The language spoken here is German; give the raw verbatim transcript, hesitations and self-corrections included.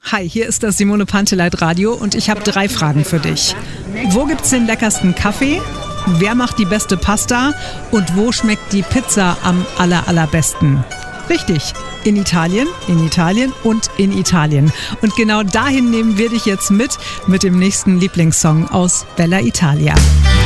Hi, hier ist das Simone Panteleit Radio und ich habe drei Fragen für dich. Wo gibt's den leckersten Kaffee? Wer macht die beste Pasta? Und wo schmeckt die Pizza am aller, allerbesten? Richtig, in Italien, in Italien und in Italien. Und genau dahin nehmen wir dich jetzt mit, mit dem nächsten Lieblingssong aus Bella Italia.